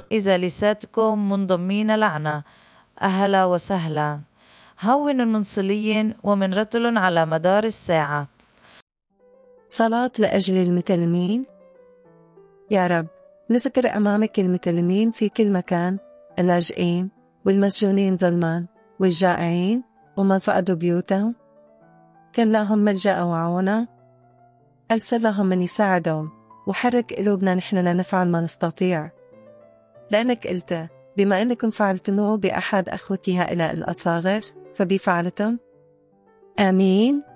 إذا لساتكم منضمين لنا، أهلا وسهلا. هون منصلي ومنرتل على مدار الساعة. صلاة لأجل المتلمين. يا رب، نذكر أمامك المتلمين في كل مكان، اللاجئين والمسجونين ظلما والجائعين ومن فقدوا بيوتهم. كن لهم ملجأ وعونة، أرسل لهم من يساعدهم، وحرك قلوبنا نحن لنفعل ما نستطيع، لأنك قلت بما أنكم فعلتموه بأحد أخوتي هؤلاء الأصاغر فبي فعلتم. آمين.